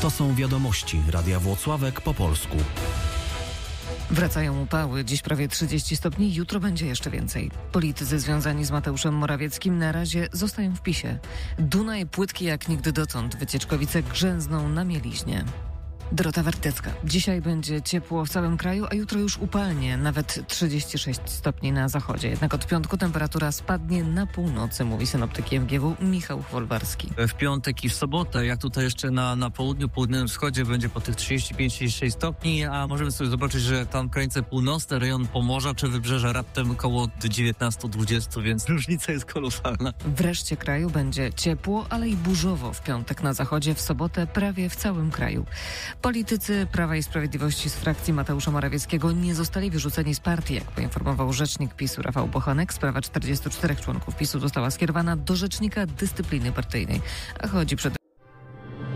To są wiadomości Radia Włocławek po polsku. Wracają upały. Dziś prawie 30 stopni, jutro będzie jeszcze więcej. Politycy związani z Mateuszem Morawieckim na razie zostają w PiS-ie. Dunaj płytki jak nigdy dotąd. Wycieczkowice grzęzną na mieliźnie. Dorota Wartecka. Dzisiaj będzie ciepło w całym kraju, a jutro już upalnie, nawet 36 stopni na zachodzie. Jednak od piątku temperatura spadnie na północy, mówi synoptyk MGW Michał Chwolwarski. W piątek i w sobotę, jak tutaj jeszcze na południu, południowym wschodzie będzie po tych 35-36 stopni, a możemy sobie zobaczyć, że tam krańce północne, rejon Pomorza czy Wybrzeża raptem około 19-20, więc różnica jest kolosalna. W reszcie kraju będzie ciepło, ale i burzowo w piątek na zachodzie, w sobotę prawie w całym kraju. Politycy Prawa i Sprawiedliwości z frakcji Mateusza Morawieckiego nie zostali wyrzuceni z partii. Jak poinformował rzecznik PiS-u Rafał Bochenek, sprawa 44 członków PiS-u została skierowana do rzecznika dyscypliny partyjnej. A chodzi przede